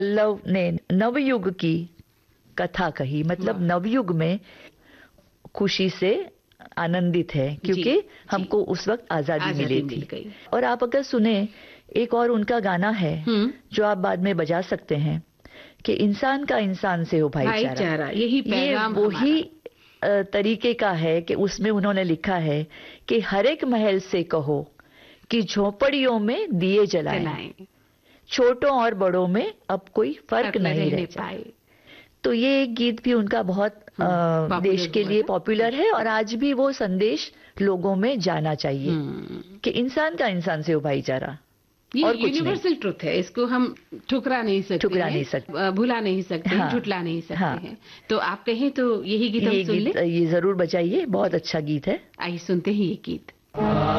Love ने नवयुग की कथा कही, मतलब नवयुग में खुशी से आनंदित है क्योंकि हमको उस वक्त आजादी मिली थी। और आप अगर सुने, एक और उनका गाना है जो आप बाद में बजा सकते हैं कि इंसान का इंसान से हो भाईचारा। यही पैगाम वही तरीके का है कि उसमें उन्होंने लिखा है कि हर एक महल से कहो कि झोपड़ियों में दिए जलाएं, छोटों और बड़ों में अब कोई फर्क नहीं रह पाए। तो ये एक गीत भी उनका बहुत देश के लिए पॉपुलर है और आज भी वो संदेश लोगों में जाना चाहिए कि इंसान का इंसान से हो भाईचारा। ये यूनिवर्सल ट्रुथ है, इसको हम ठुकरा नहीं सकते, भुला नहीं सकते, झुटला नहीं सकते हैं। तो आप कहें तो यही गीत हम सुन लें? ये जरूर बजाइए, बहुत अच्छा गीत है। आइए सुनते हैं ये गीत।